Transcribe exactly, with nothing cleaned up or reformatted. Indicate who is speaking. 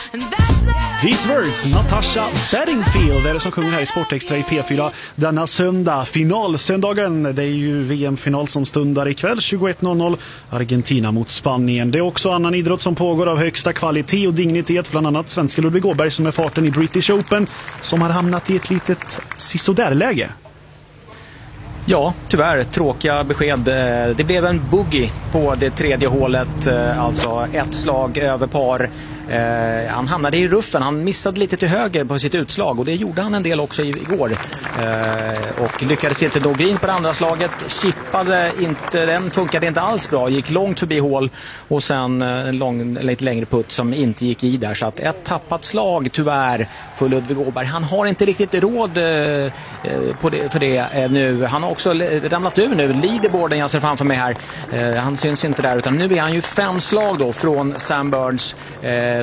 Speaker 1: These words, Natasha Bedingfield är det som sjunger här i Sportextra i P fyra denna söndag. Finalsöndagen, det är ju V M-final som stundar ikväll tjugoett noll noll, Argentina mot Spanien. Det är också annan idrott som pågår av högsta kvalitet och dignitet, bland annat svenska Ludvig Åberg som är farten i British Open, som har hamnat i ett litet sisådär-läge.
Speaker 2: Ja, tyvärr. Tråkiga besked. Det blev en boogie på det tredje hålet, alltså ett slag över par. Eh, han hamnade i ruffen, han missade lite till höger på sitt utslag och det gjorde han en del också igår. Eh, och lyckades inte nå green på det andra slaget, chippade inte, den funkade inte alls bra, gick långt förbi hål och sen en lång, lite längre putt som inte gick i där. Så att ett tappat slag tyvärr för Ludvig Åberg. Han har inte riktigt råd eh, på det, för det eh, nu. Han har också ramlat ur nu, leaderboarden jag ser framför mig här. Eh, han syns inte där utan nu är han ju fem slag då från Sam Burns. Eh,